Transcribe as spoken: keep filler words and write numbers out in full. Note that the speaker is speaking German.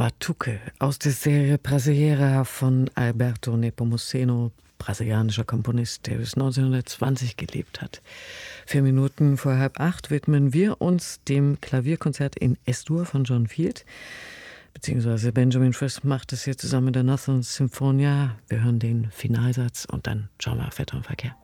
Batuque aus der Serie Brasileira von Alberto Nepomuceno, brasilianischer Komponist, der bis neunzehnhundertzwanzig gelebt hat. Vier Minuten vor halb acht widmen wir uns dem Klavierkonzert in Es-Dur von John Field. Beziehungsweise Benjamin Frisch macht es hier zusammen mit der Northern Symphonia. Wir hören den Finalsatz und dann schauen wir auf Wetter und Verkehr.